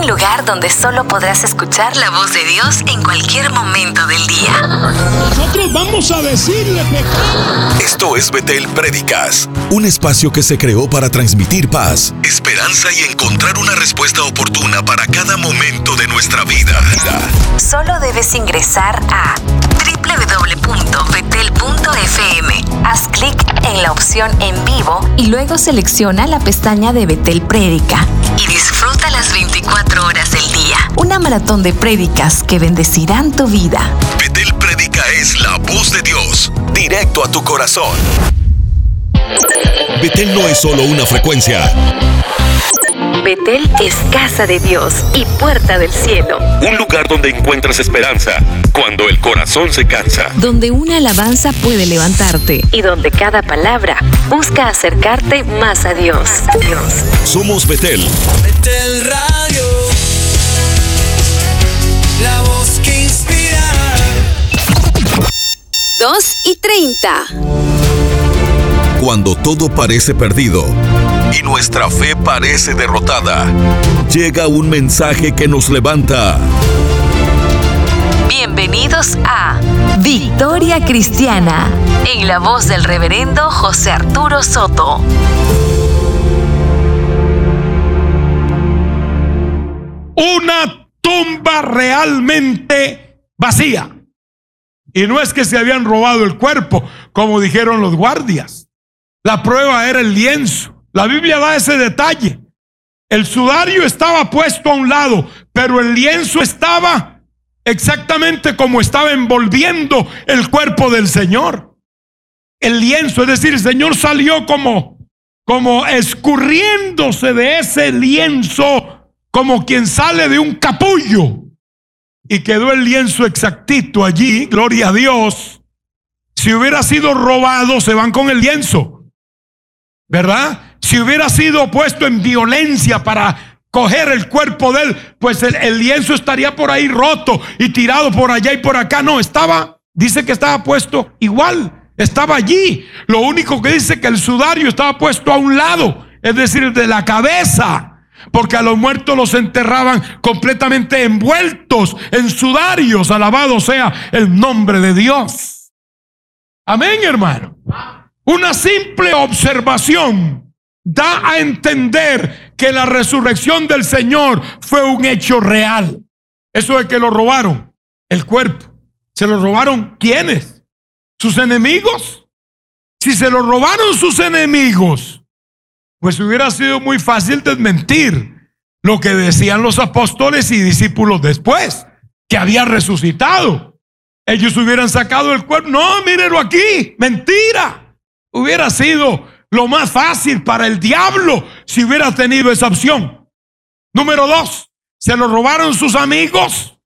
un lugar donde solo podrás escuchar la voz de Dios en cualquier momento del día. Nosotros vamos a decirle pecado. Esto es Betel Prédicas, un espacio que se creó para transmitir paz, esperanza y encontrar una respuesta oportuna para cada momento de nuestra vida. Solo debes ingresar a www.betel.fm. Haz clic en la opción en vivo y luego selecciona la pestaña de Betel Prédica y disfruta las 24 horas del día. Una maratón de prédicas que bendecirán tu vida. Betel Prédica es la voz de Dios, directo a tu corazón. Betel no es solo una frecuencia. Betel es casa de Dios y puerta del cielo. Un lugar donde encuentras esperanza cuando el corazón se cansa. Donde una alabanza puede levantarte y donde cada palabra busca acercarte más a Dios. Somos Betel. Betel Radio, la voz que inspira. 2:30. Cuando todo parece perdido y nuestra fe parece derrotada, llega un mensaje que nos levanta. Bienvenidos a Victoria Cristiana, en la voz del reverendo José Arturo Soto. Una tumba realmente vacía. Y no es que se habían robado el cuerpo, como dijeron los guardias. La prueba era el lienzo. La Biblia da ese detalle. El sudario estaba puesto a un lado, pero el lienzo estaba exactamente como estaba envolviendo el cuerpo del Señor. El lienzo, es decir, el Señor salió como escurriéndose de ese lienzo, como quien sale de un capullo. Y quedó el lienzo exactito allí, gloria a Dios. Si hubiera sido robado, se van con el lienzo, ¿verdad? Si hubiera sido puesto en violencia para coger el cuerpo de él, pues el lienzo estaría por ahí roto y tirado por allá y por acá. No, dice que estaba puesto igual, estaba allí. Lo único que dice que el sudario estaba puesto a un lado, es decir, de la cabeza, porque a los muertos los enterraban completamente envueltos en sudarios. Alabado sea el nombre de Dios. Amén, hermano. Una simple observación da a entender que la resurrección del Señor fue un hecho real. Eso de que lo robaron, el cuerpo. ¿Se lo robaron quiénes? ¿Sus enemigos? Si se lo robaron sus enemigos, pues hubiera sido muy fácil desmentir lo que decían los apóstoles y discípulos después, que había resucitado. Ellos hubieran sacado el cuerpo. No, mírenlo aquí, mentira. Hubiera sido lo más fácil para el diablo si hubiera tenido esa opción. Número 2, ¿se lo robaron sus amigos?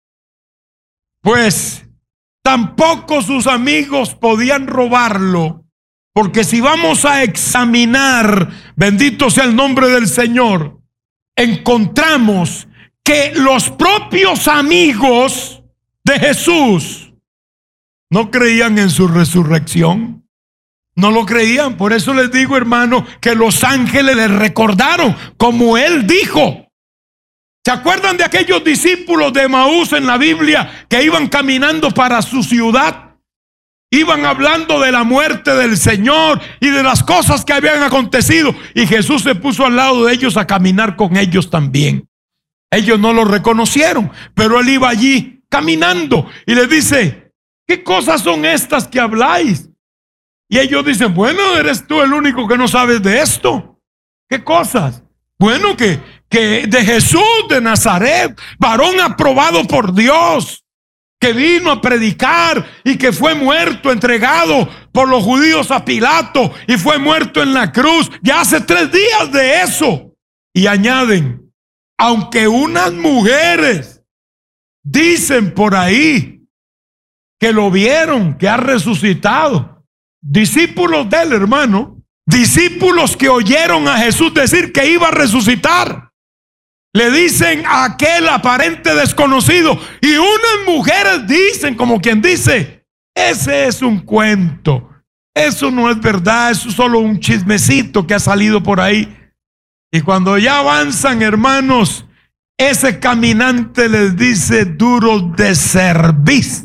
Pues tampoco sus amigos podían robarlo, porque si vamos a examinar, bendito sea el nombre del Señor, encontramos que los propios amigos de Jesús no creían en su resurrección. No lo creían. Por eso les digo, hermano, que los ángeles les recordaron como él dijo. ¿Se acuerdan de aquellos discípulos de Emaús en la Biblia que iban caminando para su ciudad? Iban hablando de la muerte del Señor y de las cosas que habían acontecido, y Jesús se puso al lado de ellos a caminar con ellos también. Ellos no lo reconocieron, pero él iba allí caminando y les dice: ¿qué cosas son estas que habláis? Y ellos dicen: bueno, eres tú el único que no sabes de esto. ¿Qué cosas? Bueno, que de Jesús de Nazaret, varón aprobado por Dios, que vino a predicar y que fue muerto, entregado por los judíos a Pilato y fue muerto en la cruz. Ya hace 3 días de eso. Y añaden: aunque unas mujeres dicen por ahí que lo vieron, que ha resucitado. Discípulos de él, hermano. Discípulos que oyeron a Jesús decir que iba a resucitar. Le dicen a aquel aparente desconocido, y unas mujeres dicen, como quien dice: ese es un cuento, eso no es verdad, eso es solo un chismecito que ha salido por ahí. Y cuando ya avanzan, hermanos, ese caminante les dice: duros de cerviz,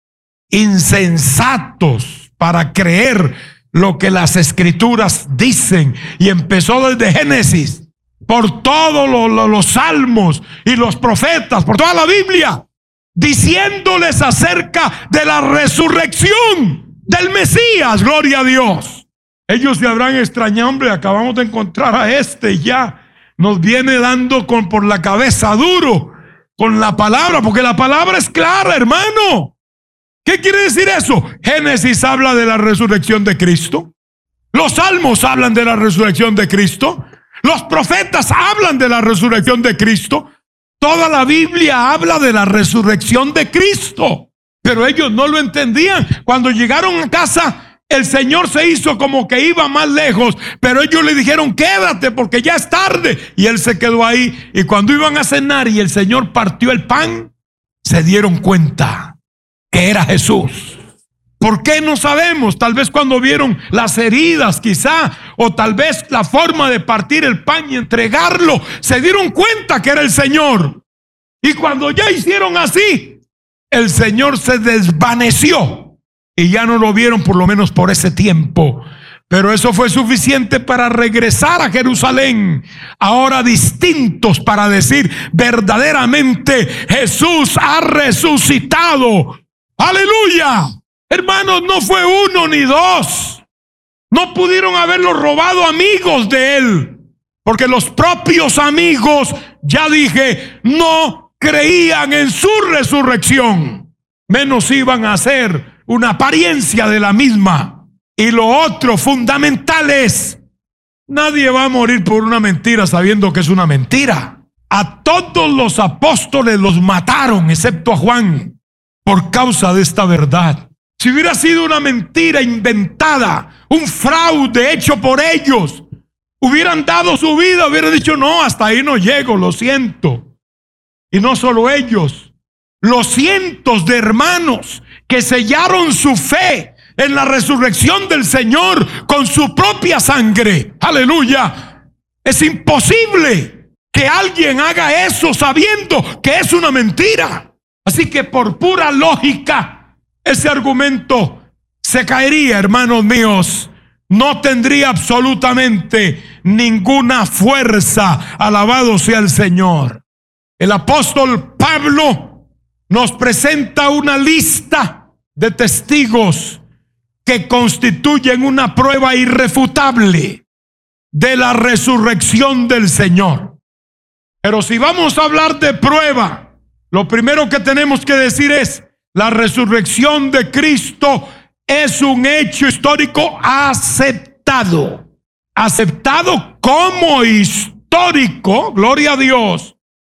insensatos para creer lo que las escrituras dicen. Y empezó desde Génesis, por todos los salmos y los profetas, por toda la Biblia, diciéndoles acerca de la resurrección del Mesías. Gloria a Dios. Ellos se habrán extrañado: hombre, acabamos de encontrar a este, ya nos viene dando por la cabeza duro con la palabra, porque la palabra es clara, hermano. ¿Qué quiere decir eso? Génesis habla de la resurrección de Cristo. Los salmos hablan de la resurrección de Cristo. Los profetas hablan de la resurrección de Cristo. Toda la Biblia habla de la resurrección de Cristo. Pero ellos no lo entendían. Cuando llegaron a casa, el Señor se hizo como que iba más lejos, pero ellos le dijeron: quédate porque ya es tarde. Y Él se quedó ahí. Y cuando iban a cenar y el Señor partió el pan, se dieron cuenta que era Jesús. ¿Por qué? No sabemos. Tal vez cuando vieron las heridas, quizá, o tal vez la forma de partir el pan y entregarlo, se dieron cuenta que era el Señor. Y cuando ya hicieron así, el Señor se desvaneció y ya no lo vieron, por lo menos por ese tiempo. Pero eso fue suficiente para regresar a Jerusalén, ahora distintos, para decir: verdaderamente Jesús ha resucitado. ¡Aleluya! Hermanos, no fue uno ni dos. No pudieron haberlo robado amigos de Él, porque los propios amigos, ya dije, no creían en su resurrección. Menos iban a hacer una apariencia de la misma. Y lo otro fundamental es: nadie va a morir por una mentira sabiendo que es una mentira. A todos los apóstoles los mataron, excepto a Juan, por causa de esta verdad. Si hubiera sido una mentira inventada, un fraude hecho por ellos, hubieran dado su vida, hubieran dicho: no, hasta ahí no llego, lo siento. Y no solo ellos, los cientos de hermanos que sellaron su fe en la resurrección del Señor con su propia sangre. Aleluya. Es imposible que alguien haga eso sabiendo que es una mentira. Así que por pura lógica, ese argumento se caería, hermanos míos. No tendría absolutamente ninguna fuerza. Alabado sea el Señor. El apóstol Pablo nos presenta una lista de testigos que constituyen una prueba irrefutable de la resurrección del Señor. Pero si vamos a hablar de prueba, lo primero que tenemos que decir es: la resurrección de Cristo es un hecho histórico aceptado. Aceptado como histórico, gloria a Dios.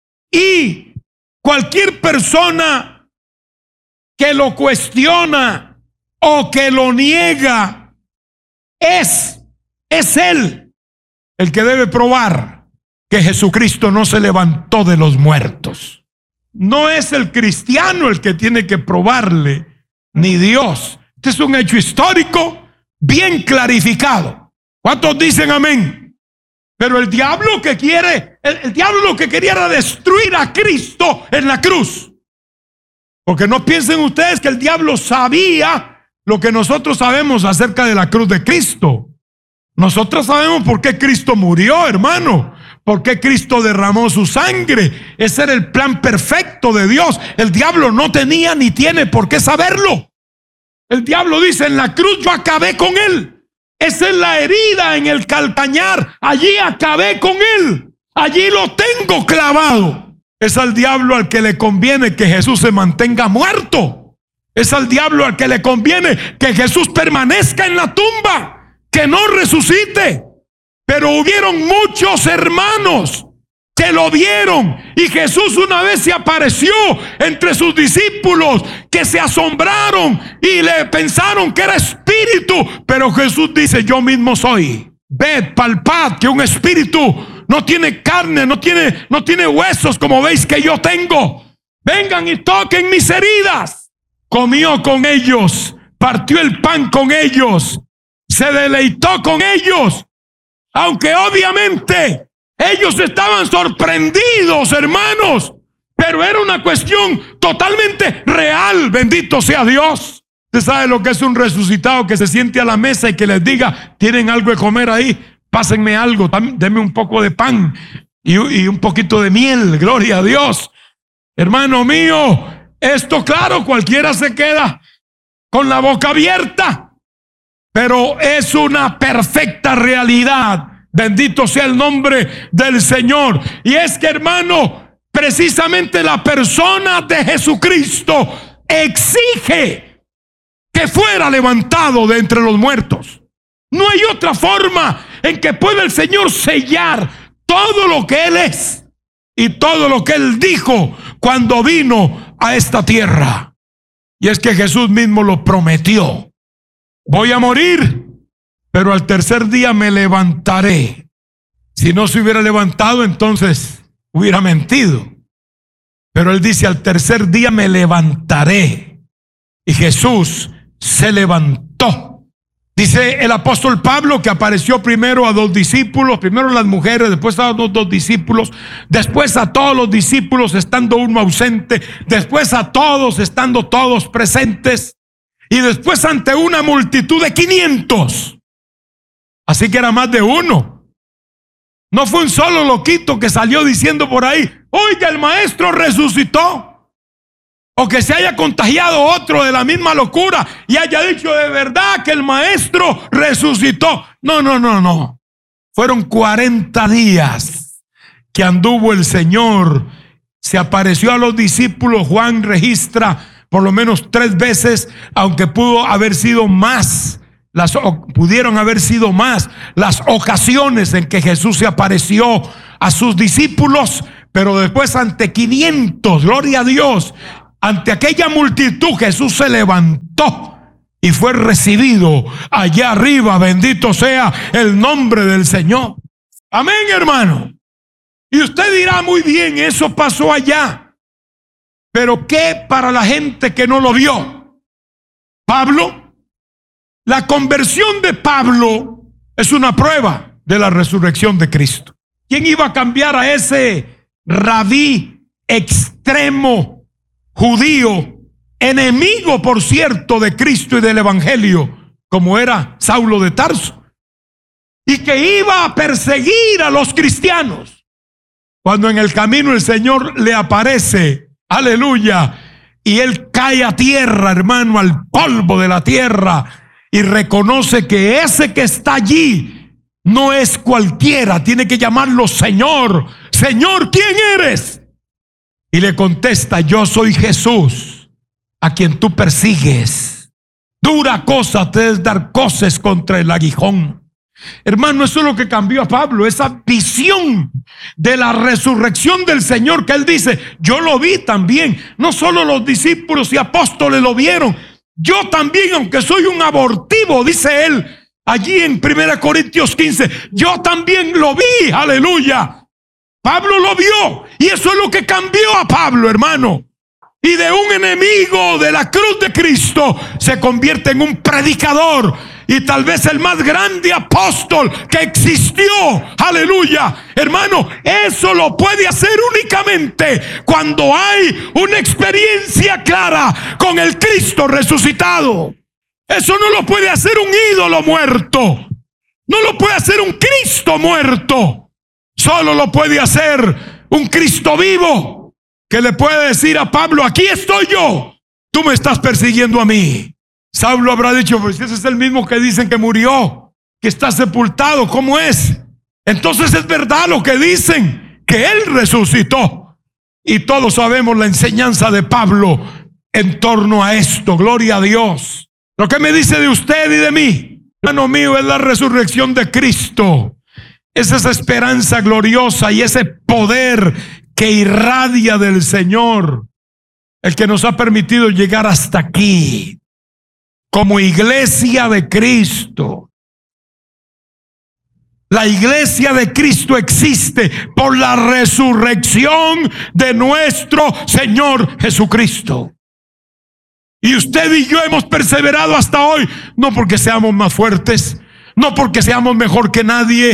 Y cualquier persona que lo cuestiona o que lo niega, es él el que debe probar que Jesucristo no se levantó de los muertos. No es el cristiano el que tiene que probarle, ni Dios. Este es un hecho histórico bien clarificado. ¿Cuántos dicen amén? Pero el diablo que quiere, el diablo lo que quería era destruir a Cristo en la cruz. Porque no piensen ustedes que el diablo sabía lo que nosotros sabemos acerca de la cruz de Cristo. Nosotros sabemos por qué Cristo murió, hermano. ¿Por qué Cristo derramó su sangre? Ese era el plan perfecto de Dios. El diablo no tenía ni tiene por qué saberlo. El diablo dice: en la cruz yo acabé con él. Esa es la herida en el calcañar. Allí acabé con él. Allí lo tengo clavado. Es al diablo al que le conviene que Jesús se mantenga muerto. Es al diablo al que le conviene que Jesús permanezca en la tumba, que no resucite. Pero hubieron muchos hermanos que lo vieron, y Jesús una vez se apareció entre sus discípulos, que se asombraron y le pensaron que era espíritu. Pero Jesús dice: yo mismo soy. Ved, palpad que un espíritu no tiene carne, no tiene huesos como veis que yo tengo. Vengan y toquen mis heridas. Comió con ellos, partió el pan con ellos, se deleitó con ellos. Aunque obviamente Ellos estaban sorprendidos, hermanos, pero era una cuestión totalmente real. Bendito sea Dios. Usted sabe lo que es un resucitado que se siente a la mesa y que les diga: ¿tienen algo de comer ahí? Pásenme algo, denme un poco de pan y un poquito de miel. Gloria a Dios. Hermano mío, esto, claro, cualquiera se queda con la boca abierta, pero es una perfecta realidad. Bendito sea el nombre del Señor. Y es que, hermano, precisamente la persona de Jesucristo exige que fuera levantado de entre los muertos. No hay otra forma en que pueda el Señor sellar todo lo que Él es y todo lo que Él dijo cuando vino a esta tierra. Y es que Jesús mismo lo prometió: voy a morir, pero al tercer día me levantaré. Si no se hubiera levantado, entonces hubiera mentido. Pero Él dice: al tercer día me levantaré. Y Jesús se levantó. Dice el apóstol Pablo que apareció primero a 2 discípulos, primero a las mujeres, después a los 2 discípulos, después a todos los discípulos estando uno ausente, después a todos estando todos presentes, y después ante una multitud de 500. Así que era más de uno. No fue un solo loquito que salió diciendo por ahí: oiga, el maestro resucitó. O que se haya contagiado otro de la misma locura y haya dicho de verdad que el maestro resucitó. No. Fueron 40 días que anduvo el Señor. Se apareció a los discípulos. Juan registra por lo menos 3 veces, aunque pudieron haber sido más las ocasiones en que Jesús se apareció a sus discípulos. Pero después ante 500, gloria a Dios, ante aquella multitud, Jesús se levantó y fue recibido allá arriba. Bendito sea el nombre del Señor. Amén, hermano. Y usted dirá: muy bien, eso pasó allá. Pero ¿qué para la gente que no lo vio? Pablo, la conversión de Pablo es una prueba de la resurrección de Cristo. ¿Quién iba a cambiar a ese rabí extremo judío, enemigo por cierto de Cristo y del evangelio, como era Saulo de Tarso, y que iba a perseguir a los cristianos? Cuando en el camino el Señor le aparece, aleluya, y él cae a tierra, hermano, al polvo de la tierra, y reconoce que ese que está allí no es cualquiera, tiene que llamarlo Señor. Señor, ¿quién eres? Y le contesta: yo soy Jesús, a quien tú persigues. Dura cosa te es dar coces contra el aguijón. Hermano, eso es lo que cambió a Pablo, esa visión de la resurrección del Señor, que él dice: yo lo vi también. No solo los discípulos y apóstoles lo vieron, yo también, aunque soy un abortivo, dice él allí en 1 Corintios 15, yo también lo vi, aleluya. Pablo lo vio, y eso es lo que cambió a Pablo, hermano. Y de un enemigo de la cruz de Cristo se convierte en un predicador, y tal vez el más grande apóstol que existió. Aleluya. Hermano, eso lo puede hacer únicamente cuando hay una experiencia clara con el Cristo resucitado. Eso no lo puede hacer un ídolo muerto, no lo puede hacer un Cristo muerto. Solo lo puede hacer un Cristo vivo, que le puede decir a Pablo: aquí estoy yo, tú me estás persiguiendo a mí. Saulo habrá dicho: pues ese es el mismo que dicen que murió, que está sepultado, ¿cómo es? Entonces es verdad lo que dicen, que él resucitó. Y todos sabemos la enseñanza de Pablo en torno a esto. Gloria a Dios. Lo que me dice de usted y de mí, hermano mío, es la resurrección de Cristo. Es esa esperanza gloriosa y ese poder que irradia del Señor, el que nos ha permitido llegar hasta aquí como iglesia de Cristo. La iglesia de Cristo existe por la resurrección de nuestro Señor Jesucristo. Y usted y yo hemos perseverado hasta hoy, no porque seamos más fuertes, no porque seamos mejor que nadie,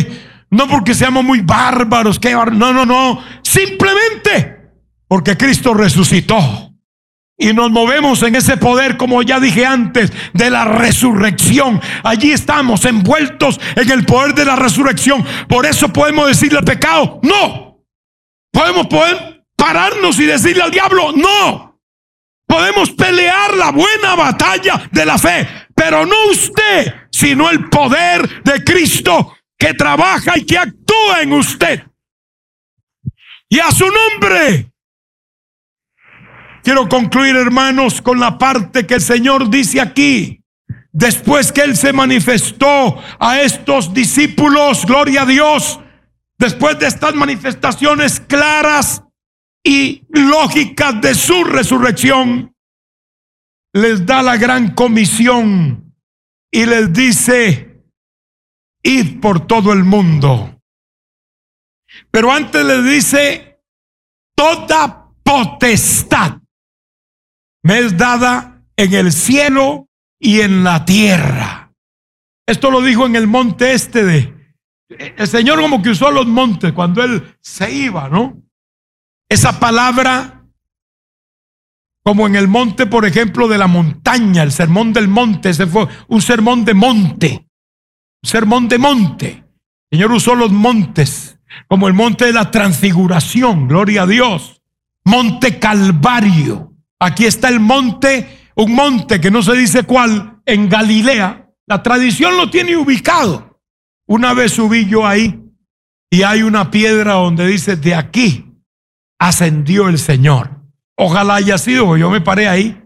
no porque seamos muy bárbaros, no, simplemente porque Cristo resucitó. Y nos movemos en ese poder, como ya dije antes, de la resurrección. Allí estamos envueltos en el poder de la resurrección. Por eso podemos decirle al pecado, no. Podemos pararnos y decirle al diablo, no. Podemos pelear la buena batalla de la fe, pero no usted, sino el poder de Cristo que trabaja y que actúa en usted. Y a su nombre. Quiero concluir, hermanos, con la parte que el Señor dice aquí. Después que Él se manifestó a estos discípulos, gloria a Dios, después de estas manifestaciones claras y lógicas de su resurrección, les da la gran comisión y les dice, id por todo el mundo. Pero antes les dice, toda potestad me es dada en el cielo y en la tierra. Esto lo dijo en el monte el Señor como que usó los montes cuando Él se iba, ¿no? Esa palabra, como en el monte, por ejemplo, de la montaña, el sermón del monte, ese fue un sermón de monte. Un sermón de monte. El Señor usó los montes, como el monte de la transfiguración, gloria a Dios. Monte Calvario. Aquí está el monte, un monte que no se dice cuál, en Galilea. La tradición lo tiene ubicado. Una vez subí yo ahí y hay una piedra donde dice, de aquí ascendió el Señor. Ojalá haya sido, yo me paré ahí.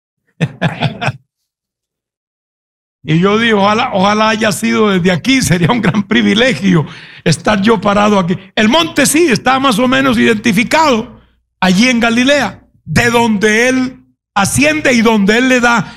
Y yo digo, ojalá haya sido desde aquí, sería un gran privilegio estar yo parado aquí. El monte sí está más o menos identificado allí en Galilea, de donde Él asciende y donde Él le da